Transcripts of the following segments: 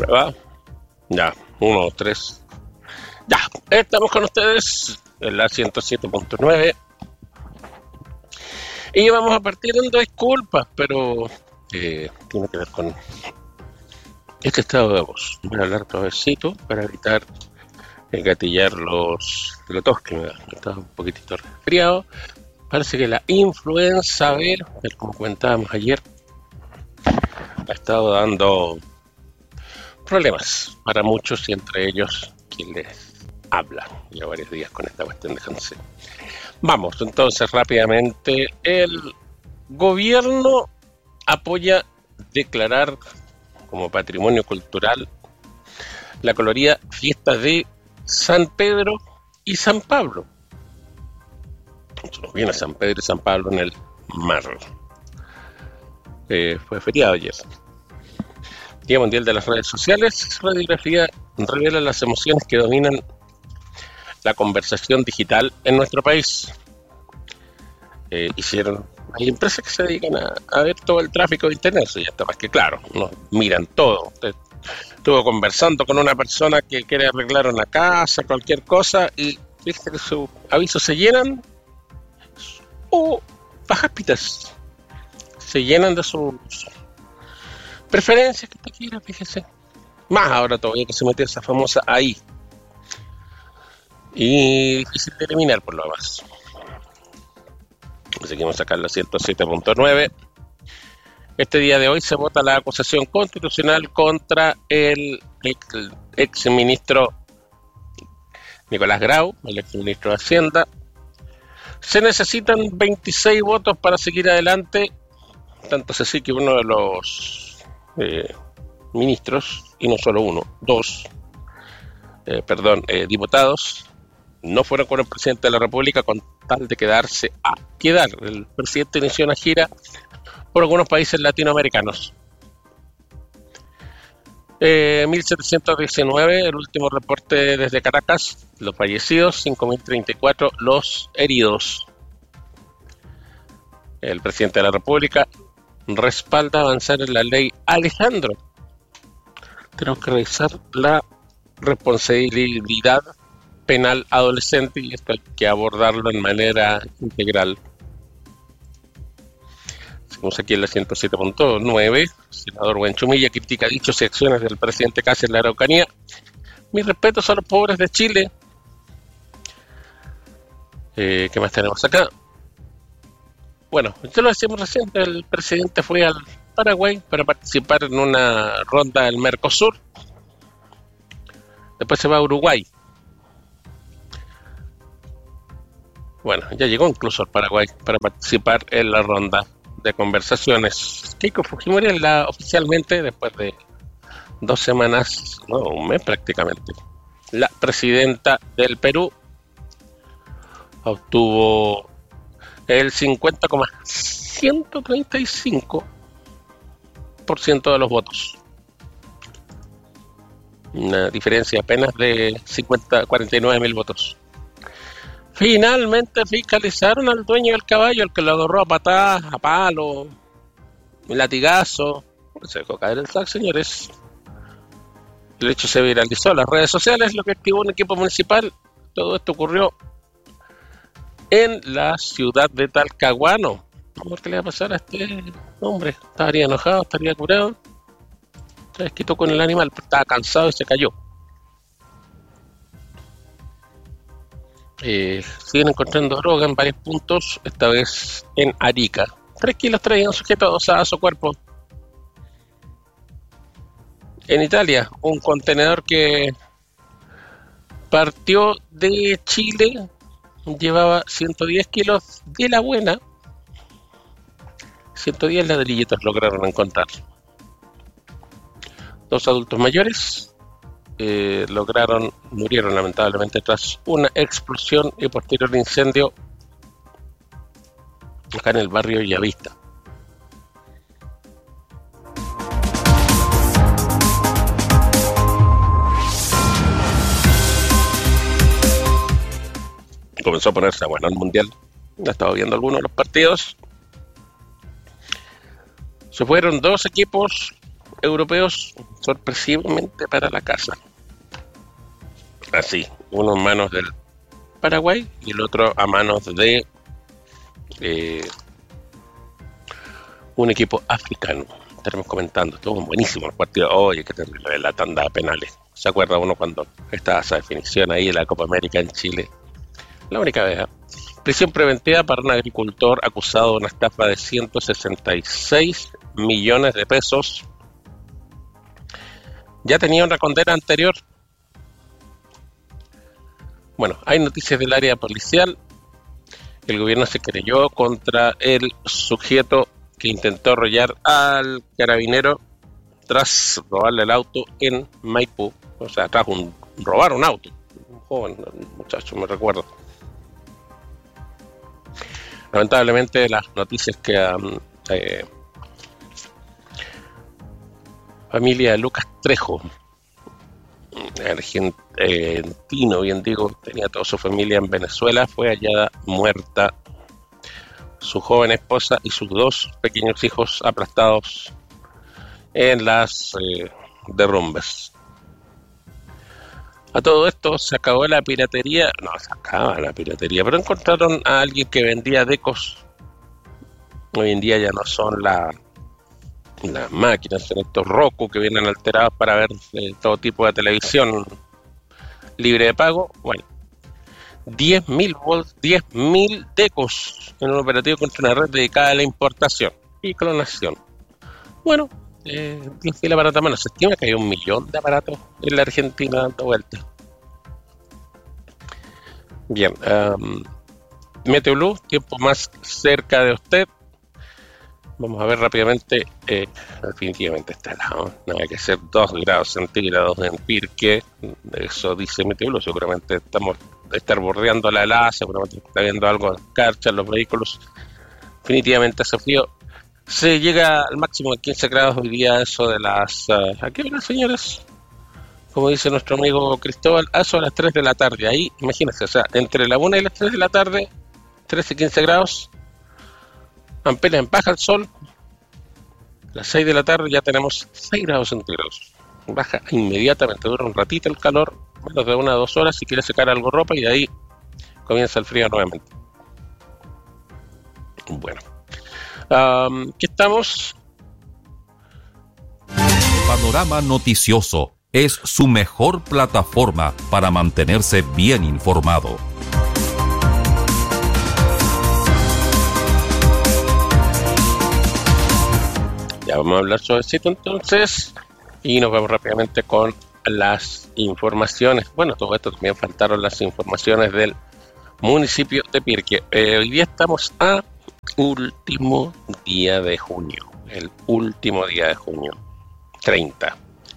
¿Va? Ya, 1, 2, 3. Ya, estamos con ustedes en la 107.9. Y vamos a partir en disculpas, pero tiene que ver con este estado de voz. Voy a hablar suavecito para evitar gatillar la tos que me da. Estaba un poquitito resfriado. Parece que la influenza, como comentábamos ayer, ha estado dando problemas para muchos y entre ellos quien les habla. Ya varios días con esta cuestión de Hansen. Vamos, entonces rápidamente. El gobierno apoya declarar como patrimonio cultural la colorida fiesta de San Pedro y San Pablo. Nos viene San Pedro y San Pablo en el mar. Fue feriado ayer. Día Mundial de las Redes Sociales. Radiografía revela las emociones que dominan la conversación digital en nuestro país. Hay empresas que se dedican a ver todo el tráfico de internet, eso ya está más que claro, nos miran todo. Estuve conversando con una persona que quiere arreglar una casa, cualquier cosa, y viste que sus avisos se llenan, o bajapitas se llenan de sus preferencias que te quieras, fíjese. Más ahora todavía que se metió esa famosa ahí. Y difícil de eliminar por lo demás. Seguimos acá en la 107.9. Este día de hoy se vota la acusación constitucional contra el ex ministro Nicolás Grau, el ex ministro de Hacienda. Se necesitan 26 votos para seguir adelante, tanto es así que uno de los ministros, y no solo uno, diputados, no fueron con el presidente de la República con tal de quedar. El presidente inició una gira por algunos países latinoamericanos. 1.719, el último reporte desde Caracas, los fallecidos, 5.034 los heridos. El presidente de la República respalda avanzar en la ley Alejandro. Tenemos que revisar la responsabilidad penal adolescente y esto hay que abordarlo en manera integral. Seguimos aquí en la 107.9. Senador Buenchumilla critica dichos y acciones del presidente Kast en la Araucanía. Mis respetos a los pobres de Chile. ¿Qué más tenemos acá? Bueno, ya lo decíamos recién, el presidente fue al Paraguay para participar en una ronda del Mercosur. Después se va a Uruguay. Bueno, ya llegó incluso al Paraguay para participar en la ronda de conversaciones. Keiko Fujimori es oficialmente, después de 2 semanas, un mes prácticamente, la presidenta del Perú. Obtuvo el 50,135% de los votos. Una diferencia apenas de 49.000 votos. Finalmente fiscalizaron al dueño del caballo, el que lo agarró a patadas, a palo, un latigazo. Se dejó caer el sac, señores. El hecho se viralizó en las redes sociales, lo que activó un equipo municipal. Todo esto ocurrió en la ciudad de Talcahuano. ¿Qué le va a pasar a este hombre? Estaría enojado, estaría curado. Se desquitó con el animal, estaba cansado y se cayó. Siguen encontrando droga en varios puntos, esta vez en Arica. 3 kilos traían sujetos a su cuerpo. En Italia, un contenedor que partió de Chile llevaba 110 kilos de la buena. 110 ladrillitos lograron encontrar. 2 adultos mayores murieron lamentablemente tras una explosión y posterior incendio acá en el barrio Bellavista. Comenzó a ponerse bueno el mundial. Ya estaba viendo algunos de los partidos. Se fueron 2 equipos europeos sorpresivamente para la casa. Así, uno en manos del Paraguay y el otro a manos de un equipo africano. Estaremos comentando, estuvo buenísimo el partido. Oye, qué terrible la tanda de penales. ¿Se acuerda uno cuando estaba esa definición ahí en la Copa América en Chile? La única vez. Prisión preventiva para un agricultor acusado de una estafa de 166 millones de pesos. Ya tenía una condena anterior. Bueno, hay noticias del área policial. El gobierno se querelló contra el sujeto que intentó arrollar al carabinero tras robarle el auto en Maipú. O sea, tras robar un auto. Un joven, un muchacho, me recuerdo. Lamentablemente las noticias que familia de Lucas Trejo, argentino, bien digo, tenía toda su familia en Venezuela, fue hallada muerta. Su joven esposa y sus 2 pequeños hijos aplastados en las derrumbes. A todo esto se acabó la piratería. No, se acaba la piratería, pero encontraron a alguien que vendía decos. Hoy en día ya no son las máquinas, son estos Roku que vienen alterados para ver todo tipo de televisión libre de pago. Bueno, 10.000 decos en un operativo contra una red dedicada a la importación y clonación. Bueno, 10.000 aparatos menos. Se estima que hay 1 millón de aparatos en la Argentina dando vueltas. Bien, Meteoluz, tiempo más cerca de usted. Vamos a ver rápidamente. Definitivamente está helado. No hay que ser 2 grados centígrados en Pirque. Eso dice Meteoluz. Seguramente estamos a estar bordeando la helada. Seguramente está viendo algo de escarcha en los vehículos. Definitivamente hace frío. Se llega al máximo de 15 grados hoy día, eso de las... ¿a qué hora, señores? Como dice nuestro amigo Cristóbal, a eso a las 3 de la tarde. Ahí, imagínense, o sea, entre la 1 y las 3 de la tarde, 13 y 15 grados, apenas baja el sol, a las 6 de la tarde ya tenemos 6 grados centígrados. Baja inmediatamente, dura un ratito el calor, menos de 1 a 2 horas si quiere secar algo ropa y de ahí comienza el frío nuevamente. Bueno. ¿Qué estamos? Panorama Noticioso es su mejor plataforma para mantenerse bien informado. Ya vamos a hablar suavecito entonces y nos vamos rápidamente con las informaciones. Bueno, todo esto también faltaron las informaciones del municipio de Pirque. Hoy día estamos a último día de junio, el último día de junio, 30.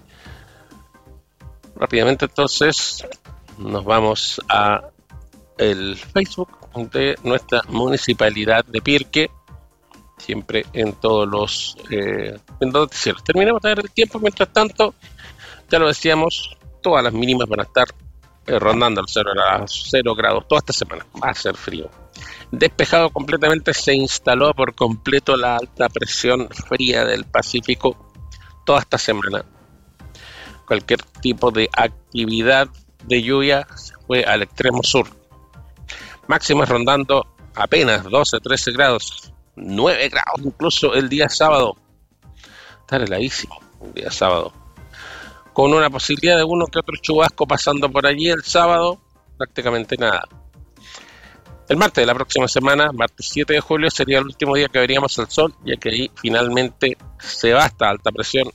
Rápidamente entonces nos vamos a el Facebook de nuestra municipalidad de Pirque, siempre en todos los noticieros. Terminamos de ver el tiempo, mientras tanto, ya lo decíamos, todas las mínimas van a estar rondando los 0 grados toda esta semana, va a ser frío. Despejado completamente, se instaló por completo la alta presión fría del Pacífico toda esta semana. Cualquier tipo de actividad de lluvia se fue al extremo sur. Máximas rondando apenas 12, 13 grados, 9 grados incluso el día sábado. Está heladísimo el día sábado. Con una posibilidad de uno que otro chubasco pasando por allí el sábado, prácticamente nada. El martes de la próxima semana, martes 7 de julio, sería el último día que veríamos el sol, ya que ahí finalmente se va esta alta presión.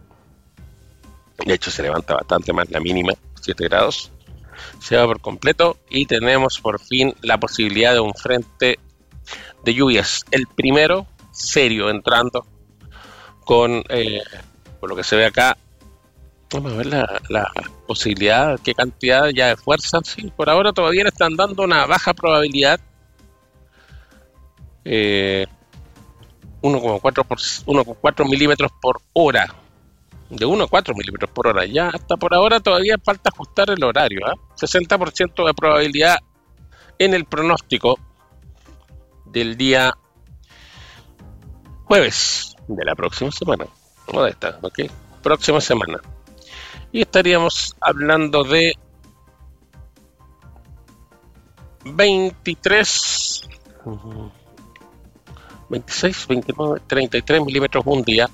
De hecho, se levanta bastante más la mínima, 7 grados. Se va por completo y tenemos por fin la posibilidad de un frente de lluvias. El primero, serio, entrando con, por lo que se ve acá, vamos a ver la posibilidad, qué cantidad ya de fuerza. Sí, por ahora todavía le están dando una baja probabilidad. 1,4 milímetros por hora. De 1 a 4 milímetros por hora. Ya hasta por ahora todavía falta ajustar el horario. 60% de probabilidad en el pronóstico del día jueves de la próxima semana. modesta, ¿ok? Próxima semana. Y estaríamos hablando de 23, 26, 29, 33 milímetros un día.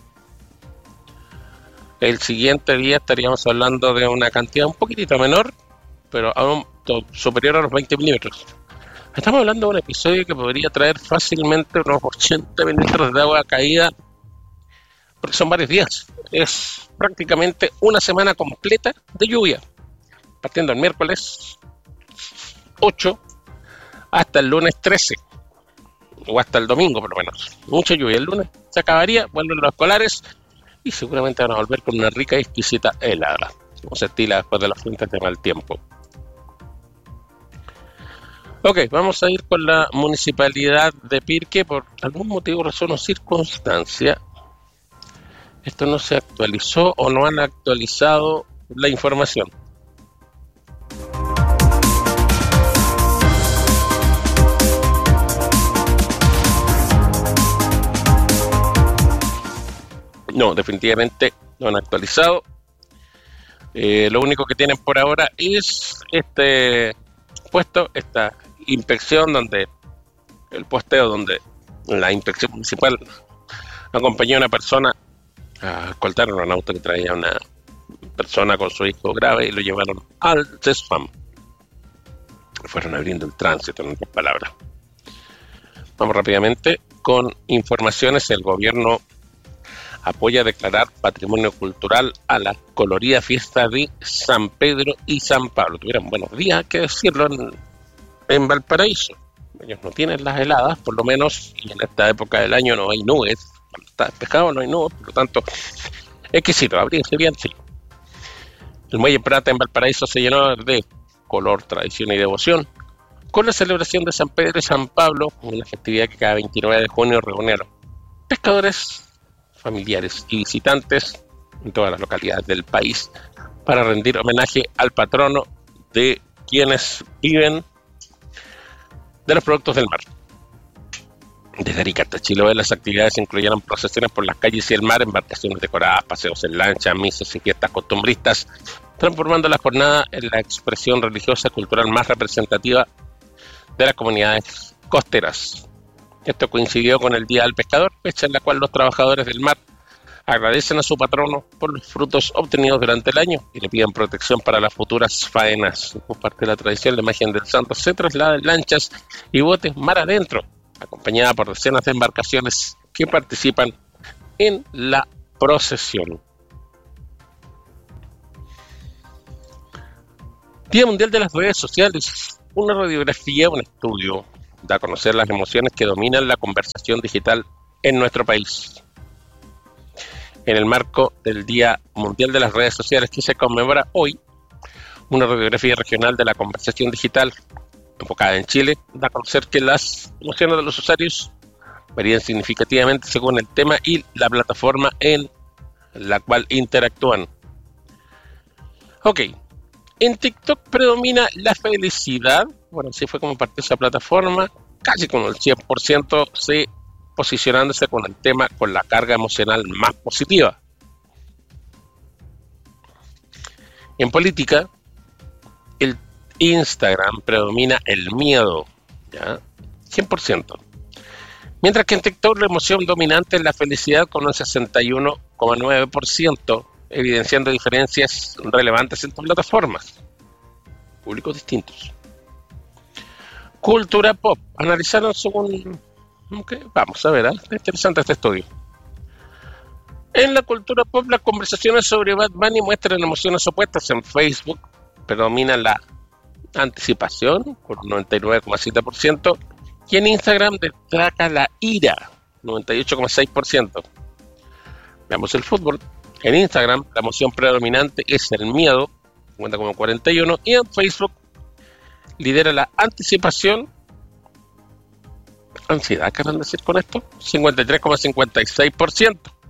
El siguiente día estaríamos hablando de una cantidad un poquitito menor, pero aún superior a los 20 milímetros. Estamos hablando de un episodio que podría traer fácilmente unos 80 milímetros de agua caída, porque son varios días. Es prácticamente una semana completa de lluvia, partiendo el miércoles 8 hasta el lunes 13, o hasta el domingo por lo menos. Mucha lluvia. El lunes se acabaría, vuelven los escolares y seguramente van a volver con una rica y exquisita helada, como se estila después de las fuentes de mal tiempo. Ok, vamos a ir con la municipalidad de Pirque. Por algún motivo, razón o circunstancia, esto no se actualizó o no han actualizado la información. No, definitivamente no han actualizado. Lo único que tienen por ahora es este puesto, esta inspección, donde el posteo donde la inspección municipal acompañó a una persona a escoltar en un auto que traía a una persona con su hijo grave y lo llevaron al CESFAM. Fueron abriendo el tránsito, en otras palabras. Vamos rápidamente con informaciones. El gobierno apoya declarar patrimonio cultural a la colorida fiesta de San Pedro y San Pablo. Tuvieron buenos días, hay que decirlo, en Valparaíso. Ellos no tienen las heladas, por lo menos, y en esta época del año no hay nubes. Cuando está despejado no hay nubes, por lo tanto, exquisito, abrirse bien, sí. El Muelle Prata en Valparaíso se llenó de color, tradición y devoción con la celebración de San Pedro y San Pablo, una festividad que cada 29 de junio reúne a los pescadores, familiares y visitantes en todas las localidades del país para rendir homenaje al patrono de quienes viven de los productos del mar. Desde Arica hasta Chiloé, las actividades incluyeron procesiones por las calles y el mar, embarcaciones decoradas, paseos en lancha, misas y fiestas costumbristas, transformando la jornada en la expresión religiosa y cultural más representativa de las comunidades costeras. Esto coincidió con el Día del Pescador, fecha en la cual los trabajadores del mar agradecen a su patrono por los frutos obtenidos durante el año y le piden protección para las futuras faenas. Como parte de la tradición, la imagen del santo se traslada en lanchas y botes mar adentro, acompañada por decenas de embarcaciones que participan en la procesión. Día Mundial de las Redes Sociales. Una radiografía, un estudio, da a conocer las emociones que dominan la conversación digital en nuestro país. En el marco del Día Mundial de las Redes Sociales que se conmemora hoy, una radiografía regional de la conversación digital enfocada en Chile da a conocer que las emociones de los usuarios varían significativamente según el tema y la plataforma en la cual interactúan. Ok, en TikTok predomina la felicidad. Bueno, así fue como partió esa plataforma, casi con el 100% posicionándose con el tema con la carga emocional más positiva. En política, el Instagram predomina el miedo, ¿ya? 100%. Mientras que en TikTok la emoción dominante es la felicidad con un 61,9%, evidenciando diferencias relevantes entre plataformas, públicos distintos. Cultura pop. Analizaron según... Okay, vamos a ver, es interesante este estudio. En la cultura pop, las conversaciones sobre Bad Bunny muestran emociones opuestas. En Facebook predomina la anticipación, con un 99,7%, y en Instagram destaca la ira, 98,6%. Veamos el fútbol. En Instagram, la emoción predominante es el miedo, 50,41%, y en Facebook lidera la anticipación, ansiedad, ¿qué van a decir con esto? 53,56%.